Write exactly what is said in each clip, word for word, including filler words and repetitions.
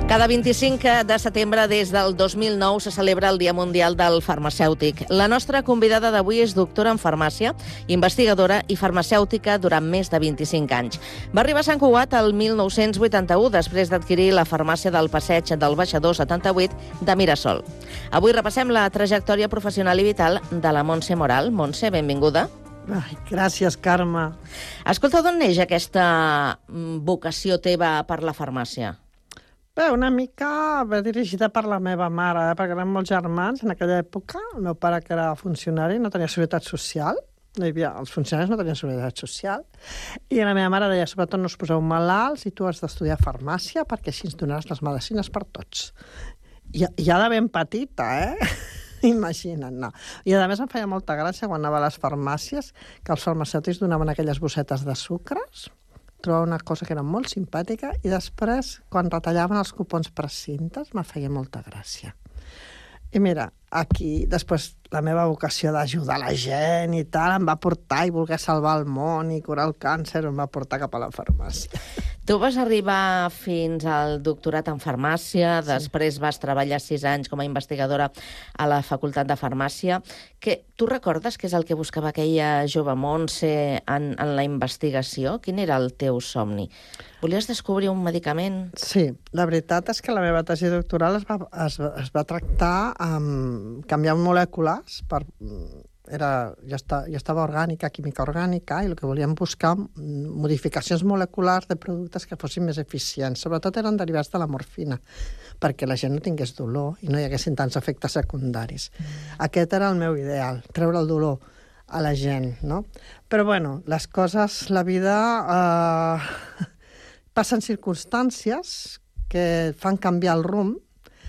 Cada vint-i-cinc de setembre des del dos mil nou se celebra el Dia Mundial del Farmacèutic. La nostra convidada d'avui és doctora en farmàcia, investigadora i farmacèutica durant més de vint-i-cinc anys. Va arribar a Sant Cugat el mil nou-cents vuitanta-u després d'adquirir la farmàcia del Passeig del Baixador setanta-vuit de Mirasol. Avui repassem la trajectòria professional i vital de la Montse Moral. Montse, benvinguda. Ai, gràcies, Carme. Escolta, d'on neix aquesta vocació teva per la farmàcia? Bé, una mica va dirigida per la meva mare, eh? perquè eren molts germans en aquella època. El meu pare, que era funcionari, no tenia seguretat social. No hi havia, els funcionaris no tenien seguretat social. I la meva mare deia, sobretot no us poseu malalts i tu has d'estudiar farmàcia perquè així ens donaràs les medicines per tots. I, ja de ben petita, eh? Imagina't, no. I a més em feia molta gràcia quan anava a les farmàcies que els farmacèutics donaven aquelles bossetes de sucres. Trobava una cosa que era molt simpàtica i després, quan retallaven els cupons per cintes, me feia molta gràcia. I mira, aquí, després, la meva vocació d'ajudar la gent i tal, em va portar i voler salvar el món i curar el càncer, em va portar cap a la farmàcia. Tu vas arribar fins al doctorat en farmàcia, sí. Després vas treballar sis anys com a investigadora a la Facultat de Farmàcia. Que, tu recordes què és el que buscava aquella jove Montse en, en la investigació? Quin era el teu somni? Volies descobrir un medicament? Sí, la veritat és que la meva tesi doctoral es va, es, es va tractar amb canviar molècules per... Era, ja, està, ja estava orgànica, química orgànica, i el que volíem buscar modificacions moleculars de productes que fossin més eficients. Sobretot eren derivats de la morfina, perquè la gent no tingués dolor i no hi haguessin tants efectes secundaris. Mm. Aquest era el meu ideal, treure el dolor a la gent, no? Però, bueno, les coses, la vida... Eh, passen circumstàncies que fan canviar el rumb.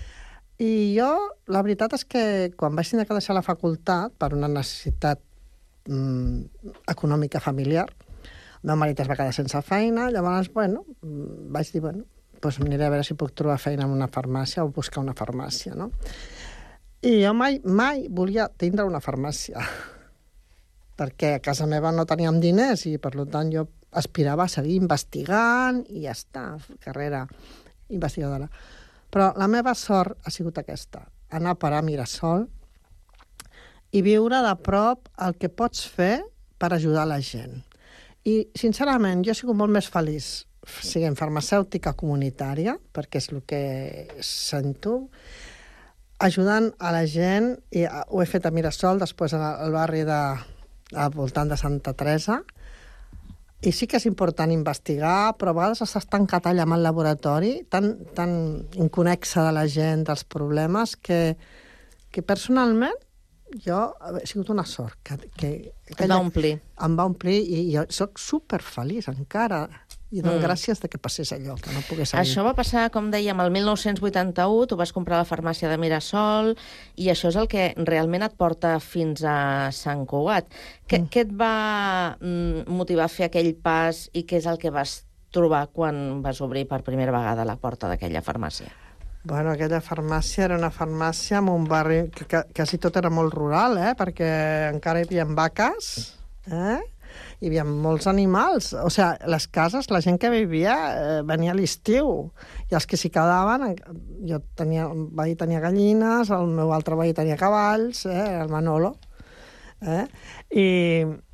I jo, la veritat és que quan vaig tenir que deixar la facultat per una necessitat mm, econòmica familiar, el meu marit es va quedar sense feina, llavors, bueno, vaig dir, bueno, doncs aniré a veure si puc trobar feina en una farmàcia o buscar una farmàcia, no? I jo mai, mai volia tindre una farmàcia, perquè a casa meva no teníem diners i, per tant, jo aspirava a seguir investigant i ja està, carrera investigadora. Però la meva sort ha sigut aquesta, anar a parar a Mirasol i viure de prop el que pots fer per ajudar la gent. I, sincerament, jo he sigut molt més feliç siguent farmacèutica comunitària, perquè és el que sento, ajudant a la gent, i ho he fet a Mirasol, després al barri de, al voltant de Santa Teresa. I sí que és important investigar, però a vegades estàs tan tancat allà amb el laboratori, tan, tan inconexa de la gent, dels problemes, que, que personalment jo he sigut una sort. Que, que, em va omplir. Em va omplir i jo soc superfeliç encara. I dono mm. gràcies de que passés allò, que no pogués seguir. Això va passar, com dèiem, el mil nou-cents vuitanta-u, tu vas comprar la farmàcia de Mirasol, i això és el que realment et porta fins a Sant Cugat. Què, mm. què et va mm, motivar a fer aquell pas i què és el que vas trobar quan vas obrir per primera vegada la porta d'aquella farmàcia? Bueno, aquella farmàcia era una farmàcia en un barri que, que quasi tot era molt rural, eh? Perquè encara hi havia vaques, eh? Hi havia molts animals. O sigui, les cases, la gent que vivia eh, venia a l'estiu. I els que s'hi quedaven... Jo tenia, un veí tenia gallines, el meu altre veí tenia cavalls, eh, el Manolo. Eh? I,